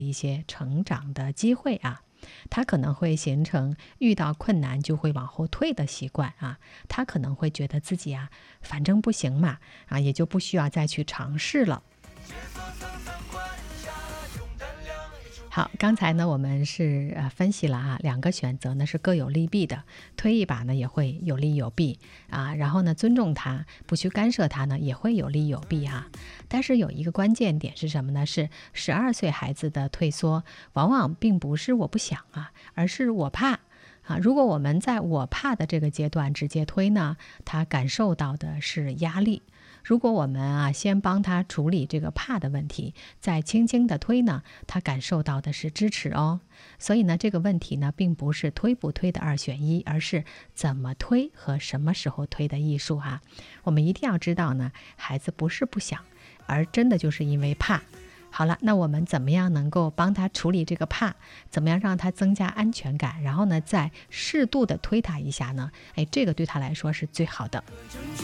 一些成长的机会啊。他可能会形成遇到困难就会往后退的习惯啊，他可能会觉得自己反正不行嘛，也就不需要再去尝试了。好，刚才呢我们是分析了两个选择呢是各有利弊的，推一把呢也会有利有弊然后呢尊重他，不去干涉他呢也会有利有弊但是有一个关键点是什么呢？是12岁孩子的退缩往往并不是我不想而是我怕如果我们在我怕的这个阶段直接推呢，他感受到的是压力。如果我们先帮他处理这个怕的问题，再轻轻的推呢，他感受到的是支持哦。所以呢，这个问题呢，并不是推不推的2选1，而是怎么推和什么时候推的艺术我们一定要知道呢，孩子不是不想，而真的就是因为怕。好了，那我们怎么样能够帮他处理这个怕？怎么样让他增加安全感？然后呢，再适度的推他一下呢？这个对他来说是最好的。